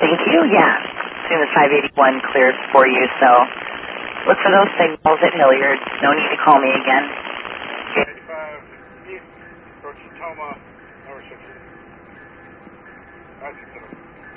Thank you. Yeah. As soon as 581 clears for you, so look for those signals at Hilliard. No need to call me again. 85 East, approaching Toma, number 6.